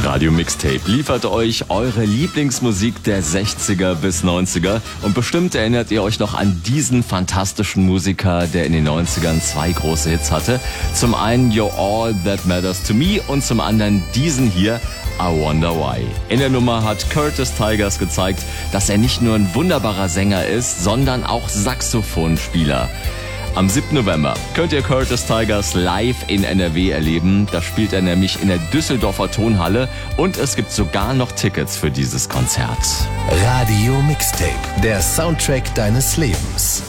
Radio Mixtape liefert euch eure Lieblingsmusik der 60er bis 90er und bestimmt erinnert ihr euch noch an diesen fantastischen Musiker, der in den 90ern 2 große Hits hatte. Zum einen You're All That Matters to Me und zum anderen diesen hier, I Wonder Why. In der Nummer hat Curtis Tigers gezeigt, dass er nicht nur ein wunderbarer Sänger ist, sondern auch Saxophonspieler. Am 7. November könnt ihr Curtis Tigers live in NRW erleben. Da spielt er nämlich in der Düsseldorfer Tonhalle und es gibt sogar noch Tickets für dieses Konzert. Radio Mixtape, der Soundtrack deines Lebens.